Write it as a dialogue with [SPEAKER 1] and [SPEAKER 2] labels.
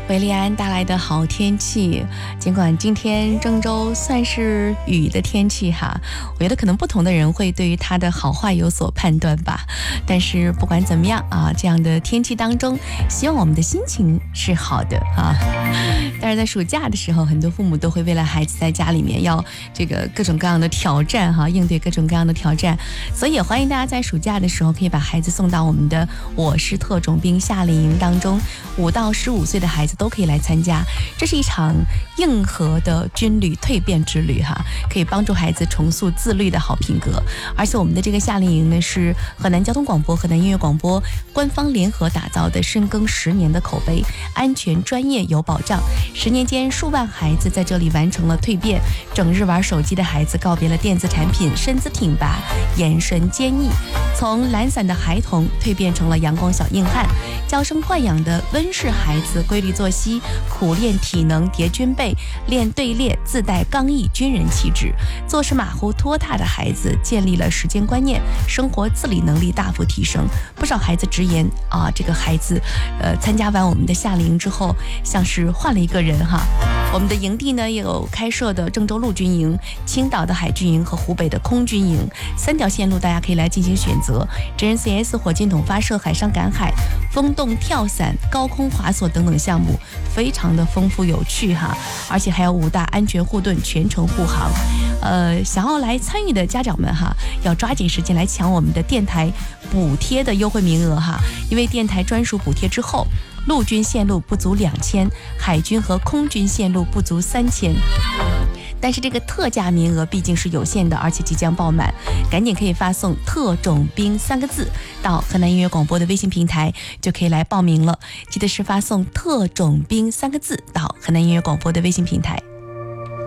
[SPEAKER 1] 维利安带来的好天气，尽管今天郑州算是雨的天气哈，我觉得可能不同的人会对于它的好坏有所判断吧。但是不管怎么样啊，这样的天气当中，希望我们的心情是好的啊。但是在暑假的时候，很多父母都会为了孩子在家里面要这个各种各样的挑战哈，应对各种各样的挑战，所以也欢迎大家在暑假的时候可以把孩子送到我们的我是特种兵夏令营当中，5到15岁的孩子都可以来参加。这是一场硬核的军旅蜕变之旅哈，可以帮助孩子重塑自律的好品格。而且我们的这个夏令营呢，是河南交通广播、河南音乐广播官方联合打造的，深耕10年的口碑，安全专业有保障。10年间，数万孩子在这里完成了蜕变。整日玩手机的孩子告别了电子产品，身姿挺拔，眼神坚毅，从懒散的孩童蜕变成了阳光小硬汉。娇生惯养的温室孩子，规律作息，苦练体能，叠军备，练队列，自带刚毅军人气质。做事马虎拖沓的孩子建立了时间观念，生活自理能力大幅提升。不少孩子直言啊，这个孩子参加完我们的夏令营之后，像是换了一个人哈。我们的营地呢，也有开设的郑州陆军营、青岛的海军营和湖北的空军营，3条线路大家可以来进行选择。真人 CS 火箭筒发射、海上赶海、风洞跳伞、高空滑索等等项目，非常的丰富有趣哈。而且还有5大安全护盾，全程护航。想要来参与的家长们哈，要抓紧时间来抢我们的电台补贴的优惠名额哈，因为电台专属补贴之后，陆军线路不足2000，海军和空军线路不足3000。但是这个特价名额毕竟是有限的，而且即将爆满，赶紧可以发送特种兵3个字到河南音乐广播的微信平台，就可以来报名了。记得是发送特种兵3个字到河南音乐广播的微信平台。